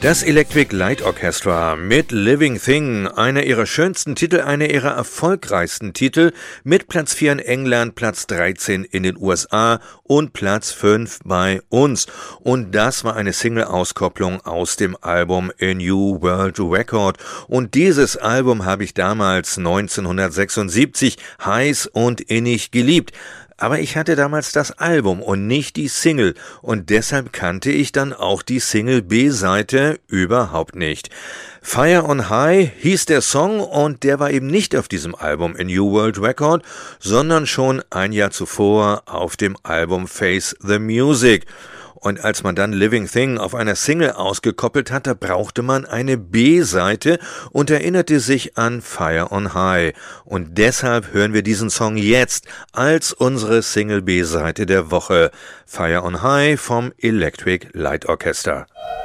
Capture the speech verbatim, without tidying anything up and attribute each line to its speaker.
Speaker 1: Das Electric Light Orchestra mit Living Thing, einer ihrer schönsten Titel, einer ihrer erfolgreichsten Titel, mit Platz vier in England, Platz dreizehn in den U S A und Platz fünf bei uns. Und das war eine Single-Auskopplung aus dem Album A New World Record. Und dieses Album habe ich damals neunzehnhundertsechsundsiebzig heiß und innig geliebt. Aber ich hatte damals das Album und nicht die Single und deshalb kannte ich dann auch die Single-B-Seite überhaupt nicht. Fire on High hieß der Song und der war eben nicht auf diesem Album A New World Record, sondern schon ein Jahr zuvor auf dem Album Face the Music. Und als man dann Living Thing auf einer Single ausgekoppelt hat, da brauchte man eine B-Seite und erinnerte sich an Fire on High. Und deshalb hören wir diesen Song jetzt als unsere Single-B-Seite der Woche. Fire on High vom Electric Light Orchestra.